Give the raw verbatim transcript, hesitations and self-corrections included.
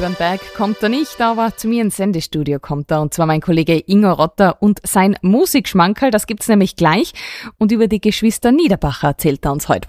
Über den Berg kommt er nicht, aber zu mir ins Sendestudio kommt er. Und zwar mein Kollege Ingo Rotter und sein Musikschmankerl, das gibt's nämlich gleich. Und über die Geschwister Niederbacher erzählt er uns heute was.